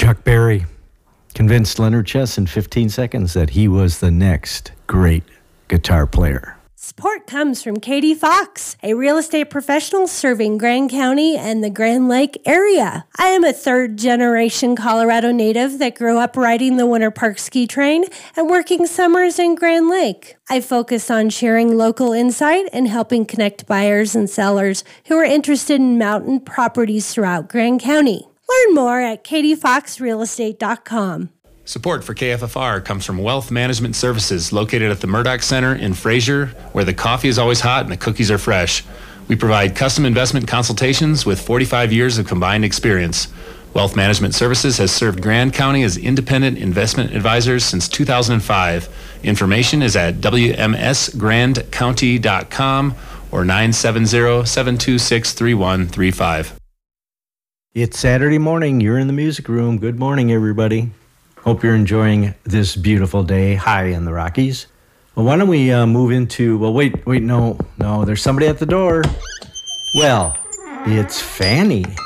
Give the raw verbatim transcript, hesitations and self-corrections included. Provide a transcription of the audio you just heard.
Chuck Berry convinced Leonard Chess in fifteen seconds that he was the next great guitar player. Support comes from Katie Fox, a real estate professional serving Grand County and the Grand Lake area. I am a third-generation Colorado native that grew up riding the Winter Park ski train and working summers in Grand Lake. I focus on sharing local insight and helping connect buyers and sellers who are interested in mountain properties throughout Grand County. Learn more at katie fox real estate dot com. Support for K F F R comes from Wealth Management Services, located at the Murdoch Center in Fraser, where the coffee is always hot and the cookies are fresh. We provide custom investment consultations with forty-five years of combined experience. Wealth Management Services has served Grand County as independent investment advisors since two thousand five. Information is at w m s grand county dot com or nine seven zero, seven two six, three one three five. It's Saturday morning. You're in the music room. Good morning, everybody. Hope you're enjoying this beautiful day high in the Rockies. Well, why don't we uh, move into, well, wait, wait, no, no, there's somebody at the door. Well, it's Fanny.